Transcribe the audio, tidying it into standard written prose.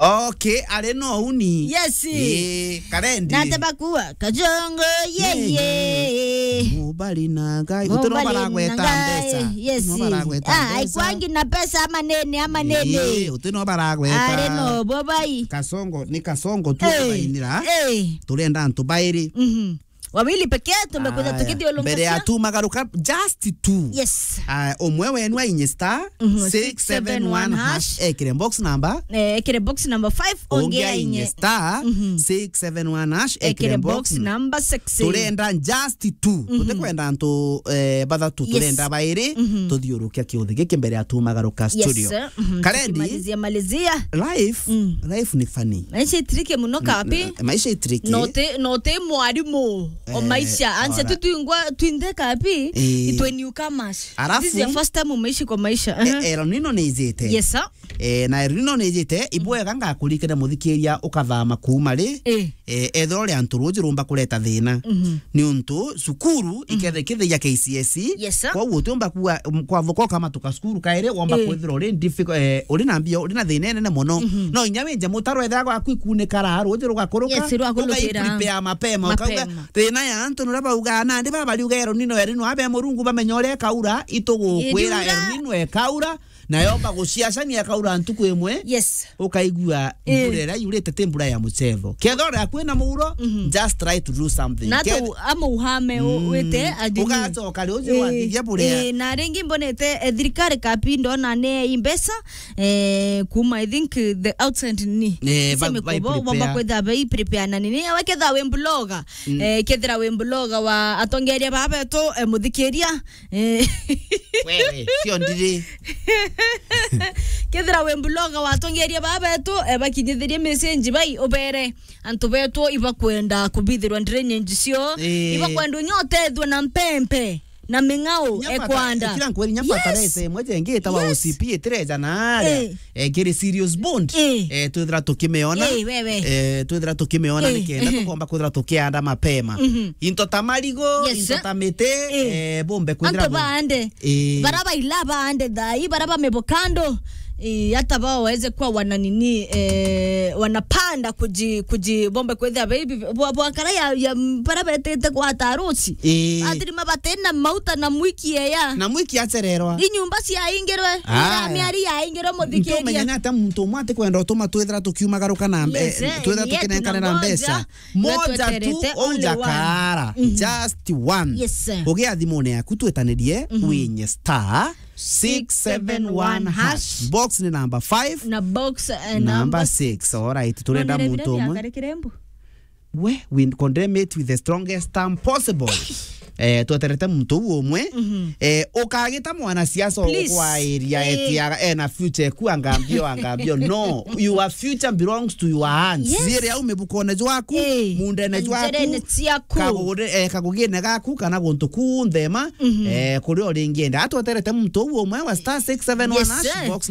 Okay, ale no uni. Yes. Karendi. Natabakua kajongo ye. Mubali na ngai. Utono baragweta mbesa. Yes. Aikwangi na pesa ama nene. Utono baragweta. Ale no bobai. Kasongo tu bainira. Tulenda ntubairi. Wawili pekee tumekuja tukidi olongosia. Mbere atu magaruka just two. Yes. Omwe wenu inye star 671 hash. Ekire box number. Ekire box number 5 ongea inye star 671 hash. Ekire box number 6. Tulenda just two. Tutekwenda nto bathatu tulenda bairi. Tuthiurukia kiuthi giki mbere atu magaruka studio. Karendi. Malizia. Life ni funny. Maisha tricky muno kapi. Maisha tricky. Note mwalimu. O maisha anse tutuingwa tuinde kapi itwe newcomers. This is your first time umeishi kwa maisha. Nino nizite. Yes sir. Na rino nizite ibwega ngakurikira muthikiria ukathama kuma ri ethero ri anturuji rumba kureta thina ni untu sukuru ikethe ya KCSE kwa utumba kwa voko kama tukasukuru kaire womba kwithiro ri difficult uri na mbio uri na thina nene muno no inyawenje mutaro ethera gwa kwikune raro ujiro gakuruka prepare mapema ukauga thina ya antu nuraba ugana ndi baba liugero nino erino abe murungu bamenyore kaura itugukwira erino ekaura na yomba guciacania kaura ntuku imwe ukaigua mburera yurete tembura ya muchetho kethora kwina muuro just try to do something nato ama uhame wete adini ugacoka ri uzi wathithia burea na ringi mbonete thirikari kapindo na ne imbesa kuma I think the outside ni bomba kwetha bei prepare na nini aweketha we bloga kethira we bloga wa atongeria baba to muthikiria wewe sio ndiri kethira we bloga watongeria baba etu bakinyithirie message bai obere antu betu ibakwenda kubithirwa drainage cio ibakwenda nyotethwa na mpempe na mingao ekwanda kila kweli nyapata rese mweje ngita wa OCP etereja na ale kiri serious bond tuthira tukimeona tuthira tukimeona nikenda tukomba kuthira tukianda mapema into tamarigo into tamete bombe kuthira bande baraba ilaba ande dai baraba mebokando hata bao waweze kuwa wananini wanapanda kuji bombe kwethia baby bwakara ya baraba tete kwa tarusi atiri mabatena mauta na mwiki ya na mwiki acererwa inyumba cia ingerwe ya miari ya ingero muthikiria ntomenya ata muntu mwate kwenda utuma twethira tukiumagaruka na twethira tukinekana na mbesa moja tu onjakara just one ugia thimone yaku twetanirie winye star 671 hash box ni number 5 na box number 6 alright turenda muntu umwe we condemn it with the strongest term possible tuaterete muntu umwe ukagita mwana siasa kwa area etiaga na future ku angambio no your future belongs to your hands sire umebukone jwaku mundene jwaku kagugine gaku kana gontu ku ndema kuri oringienda atuaterete muntu umwe wa star 671 hash box